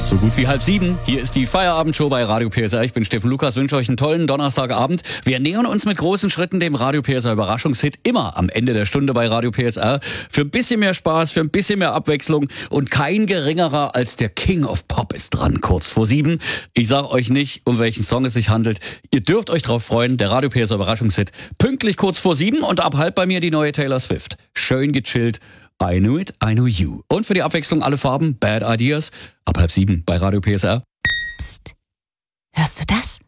So gut wie 6:30. Hier ist die Feierabendshow bei Radio PSR. Ich bin Steffen Lukas, wünsche euch einen tollen Donnerstagabend. Wir nähern uns mit großen Schritten dem Radio PSR Überraschungshit immer am Ende der Stunde bei Radio PSR. Für ein bisschen mehr Spaß, für ein bisschen mehr Abwechslung und kein geringerer als der King of Pop ist dran, kurz vor 7. Ich sage euch nicht, um welchen Song es sich handelt. Ihr dürft euch drauf freuen, der Radio PSR Überraschungshit pünktlich kurz vor 7 und ab halb bei mir die neue Taylor Swift. Schön gechillt. I Knew It, I Knew You. Und für die Abwechslung alle Farben, Bad Ideas, ab 6:30 bei Radio PSR. Psst. Hörst du das?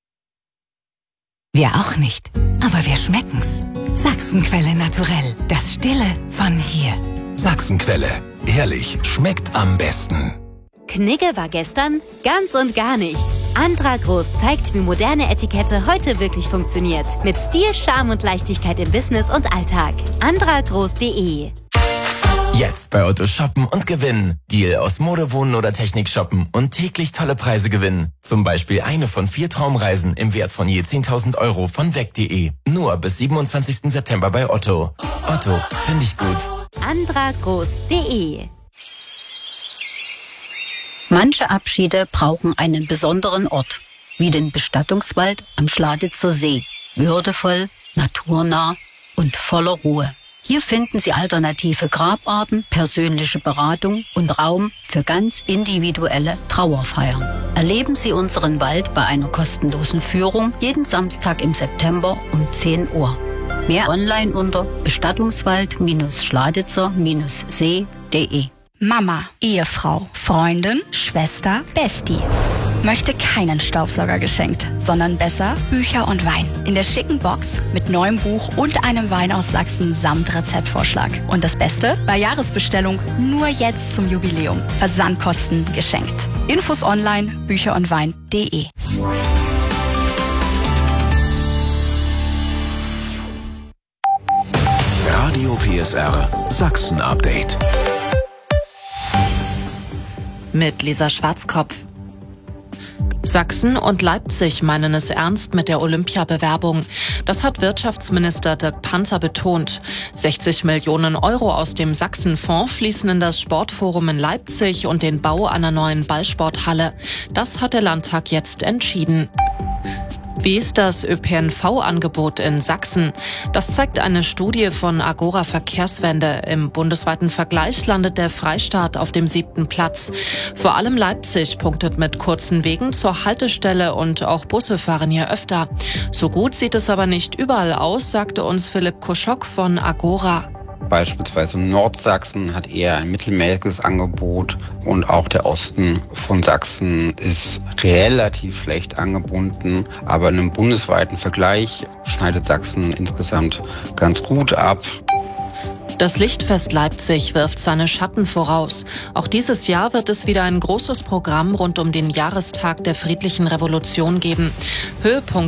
Wir auch nicht, aber wir schmecken's. Sachsenquelle naturell, das Stille von hier. Sachsenquelle, ehrlich, schmeckt am besten. Knigge war gestern ganz und gar nicht. Andra Groß zeigt, wie moderne Etikette heute wirklich funktioniert. Mit Stil, Charme und Leichtigkeit im Business und Alltag. andragroß.de. Jetzt bei Otto shoppen und gewinnen. Deal aus Mode, Wohnen oder Technik shoppen und täglich tolle Preise gewinnen. Zum Beispiel eine von 4 Traumreisen im Wert von je 10.000 Euro von weg.de. Nur bis 27. September bei Otto. Otto, finde ich gut. andragroß.de. Manche Abschiede brauchen einen besonderen Ort, wie den Bestattungswald am Schladitzer See. Würdevoll, naturnah und voller Ruhe. Hier finden Sie alternative Grabarten, persönliche Beratung und Raum für ganz individuelle Trauerfeiern. Erleben Sie unseren Wald bei einer kostenlosen Führung jeden Samstag im September um 10 Uhr. Mehr online unter bestattungswald-schladitzer-see.de. Mama, Ehefrau, Freundin, Schwester, Bestie. Möchte keinen Staubsauger geschenkt, sondern besser Bücher und Wein. In der schicken Box mit neuem Buch und einem Wein aus Sachsen samt Rezeptvorschlag. Und das Beste? Bei Jahresbestellung nur jetzt zum Jubiläum. Versandkosten geschenkt. Infos online, bücherundwein.de. Radio PSR Sachsen Update. Mit Lisa Schwarzkopf. Sachsen und Leipzig meinen es ernst mit der Olympiabewerbung. Das hat Wirtschaftsminister Dirk Panzer betont. 60 Millionen Euro aus dem Sachsenfonds fließen in das Sportforum in Leipzig und den Bau einer neuen Ballsporthalle. Das hat der Landtag jetzt entschieden. Wie ist das ÖPNV-Angebot in Sachsen? Das zeigt eine Studie von Agora Verkehrswende. Im bundesweiten Vergleich landet der Freistaat auf dem 7. Platz. Vor allem Leipzig punktet mit kurzen Wegen zur Haltestelle und auch Busse fahren hier öfter. So gut sieht es aber nicht überall aus, sagte uns Philipp Kuschok von Agora. Beispielsweise Nordsachsen hat eher ein mittelmäßiges Angebot und auch der Osten von Sachsen ist relativ schlecht angebunden. Aber in einem bundesweiten Vergleich schneidet Sachsen insgesamt ganz gut ab. Das Lichtfest Leipzig wirft seine Schatten voraus. Auch dieses Jahr wird es wieder ein großes Programm rund um den Jahrestag der friedlichen Revolution geben. Höhepunkt